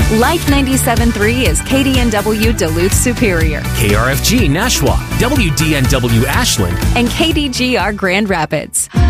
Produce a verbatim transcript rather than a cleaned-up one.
Life ninety-seven point three is K D N W Duluth Superior, K R F G Nashua, W D N W Ashland, and K D G R Grand Rapids.